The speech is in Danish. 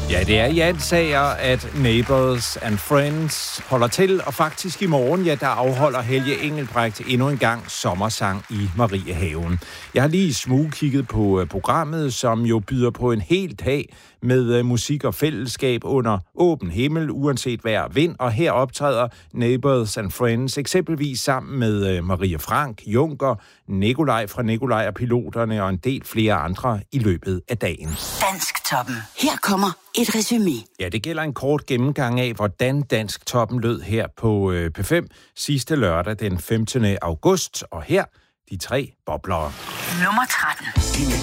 Ja, det er i alt sager, at Neighbors and Friends holder til, og faktisk i morgen, ja, der afholder Helge Engelbrecht endnu en gang sommersang i Mariehaven. Jeg har lige smugkigget på programmet, som jo byder på en hel dag med musik og fællesskab under åben himmel, uanset vejr og vind, og her optræder Neighbors and Friends eksempelvis sammen med Maria Frank, Junker, Nikolaj fra Nikolaj og Piloterne og en del flere andre i løbet af dagen. Dansktoppen. Her kommer et resumé. Ja, det gælder en kort gennemgang af, hvordan Dansktoppen lød her på P5 sidste lørdag den 15. august, og her de 3 boblere. Nummer 13.